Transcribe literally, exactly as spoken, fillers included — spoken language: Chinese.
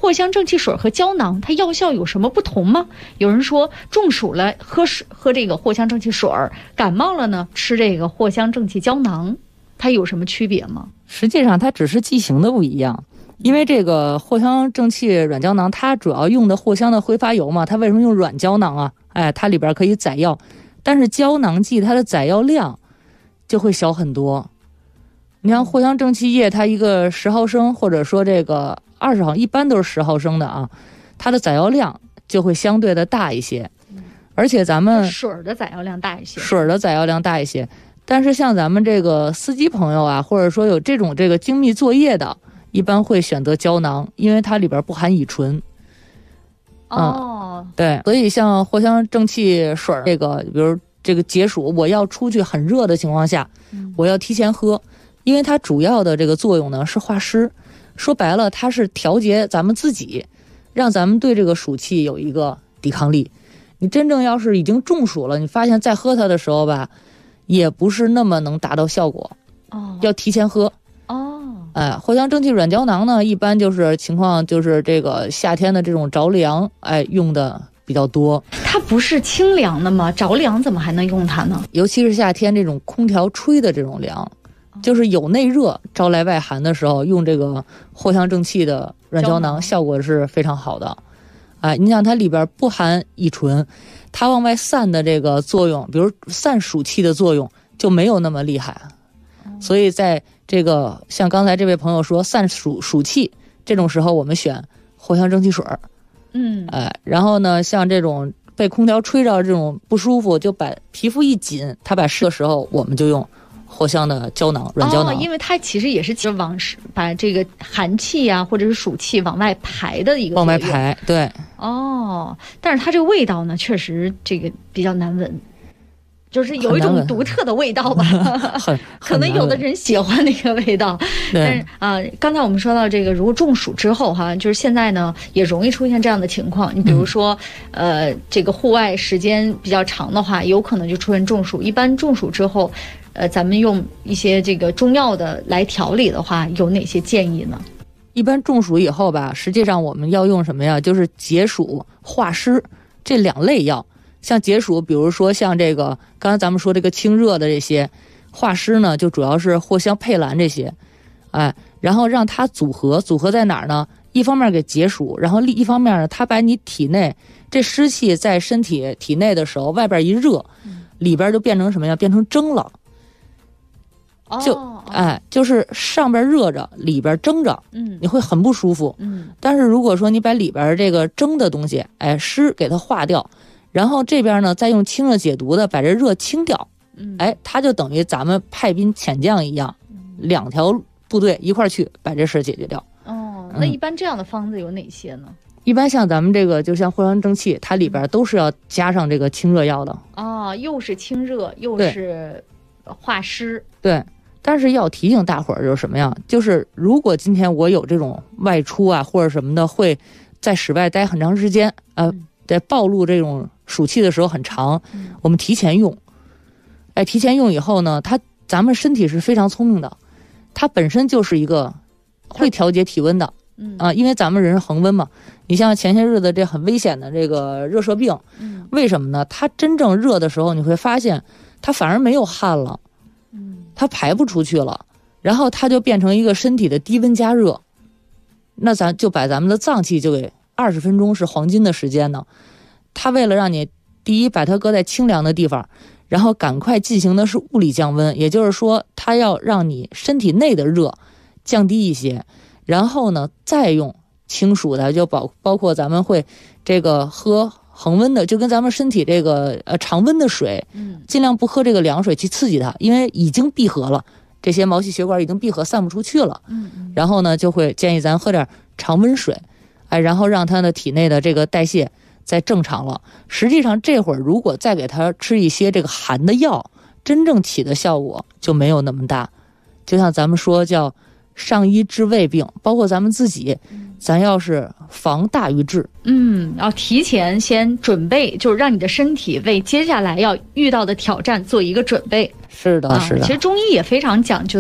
藿香正气水和胶囊它药效有什么不同吗？有人说中暑了喝水喝这个藿香正气水，感冒了呢吃这个藿香正气胶囊，它有什么区别吗？ 实际上它只是剂型的不一样。因为这个藿香正气软胶囊，它主要用的藿香的挥发油嘛，它为什么用软胶囊啊？哎，它里边可以载药，但是胶囊剂它的载药量就会小很多。你像藿香正气液，它一个十毫升或者说这个二十毫，一般都是十毫升的啊，它的载药量就会相对的大一些。而且咱们水的载药量大一些， 水的载药量大一些。但是像咱们这个司机朋友啊，或者说有这种这个精密作业的，一般会选择胶囊，因为它里边不含乙醇。 哦、 嗯，对，所以像藿香正气水这个，比如这个解暑，我要出去很热的情况下，我要提前喝，因为它主要的这个作用呢是化湿，说白了它是调节咱们自己，让咱们对这个暑气有一个抵抗力。你真正要是已经中暑了，你发现再喝它的时候吧，也不是那么能达到效果。 哦， 要提前喝。 哦， 哎，藿香正气软胶囊呢，一般就是情况就是这个夏天的这种着凉，哎，用的比较多。 它不是清凉的吗？着凉怎么还能用它呢？ 尤其是夏天这种空调吹的这种凉，就是有内热招来外寒的时候，用这个藿香正气的软胶囊效果是非常好的。哎，你想它里边不含乙醇，它往外散的这个作用，比如散暑气的作用就没有那么厉害。所以在这个像刚才这位朋友说散暑暑气这种时候，我们选藿香正气水。 嗯， 哎，然后呢，像这种被空调吹着这种不舒服，就把皮肤一紧，它把湿的时候，我们就用藿香的胶囊、软胶囊。 哦，因为它其实也是其实往把这个寒气啊，或者是暑气往外排的一个往外排，对。 哦，但是它这个味道呢，确实这个比较难闻。就是有一种独特的味道吧， 很可能有的人喜欢那个味道，但是啊、呃，刚才我们说到这个，如果中暑之后哈，就是现在呢也容易出现这样的情况。你比如说，嗯、呃，这个户外时间比较长的话，有可能就出现中暑。一般中暑之后，呃，咱们用一些这个中药的来调理的话，有哪些建议呢？ 一般中暑以后吧，实际上我们要用什么呀？就是解暑化湿这两类药。像解暑，比如说像这个刚才咱们说这个清热的这些，化湿呢就主要是藿香、佩兰这些，哎，然后让它组合，组合在哪儿呢？一方面给解暑，然后另一方面呢，它把你体内这湿气在身体体内的时候，外边一热，里边就变成什么呀？变成蒸了。就哎，就是上边热着，里边蒸着， 嗯， 你会很不舒服， 嗯。 但是如果说你把里边这个蒸的东西，哎，湿给它化掉。然后这边呢，再用清热解毒的把这热清掉， 嗯， 哎，它就等于咱们派兵遣将一样，嗯、两条部队一块儿去把这事解决掉。 哦，那一般这样的方子有哪些呢？ 嗯、一般像咱们这个，就像藿香正气，它里边都是要加上这个清热药的。 哦，又是清热，又是化湿。 对，但是要提醒大伙儿就是什么呀？就是如果今天我有这种外出啊或者什么的，会在室外待很长时间，呃。嗯在暴露这种暑气的时候很长，我们提前用，哎，提前用以后呢，它咱们身体是非常聪明的，它本身就是一个会调节体温的， 嗯啊，因为咱们人是恒温嘛。你像前些日子这很危险的这个热射病， 嗯， 为什么呢？它真正热的时候，你会发现它反而没有汗了， 嗯， 它排不出去了，然后它就变成一个身体的低温加热，那咱就把咱们的脏器就给。二十分钟是黄金的时间呢，它为了让你第一把它搁在清凉的地方，然后赶快进行的是物理降温，也就是说它要让你身体内的热降低一些，然后呢再用清暑的，就包包括咱们会这个喝恒温的，就跟咱们身体这个呃常温的水， 嗯， 尽量不喝这个凉水去刺激它，因为已经闭合了，这些毛细血管已经闭合散不出去了， 嗯嗯， 然后呢就会建议咱喝点常温水。哎，然后让他的体内的这个代谢再正常了。实际上，这会儿如果再给他吃一些这个寒的药，真正起的效果就没有那么大。就像咱们说叫上医治未病，包括咱们自己，咱要是防大于治。 嗯，要提前先准备，就是让你的身体为接下来要遇到的挑战做一个准备。 是的，是的。 啊、其实中医也非常讲究。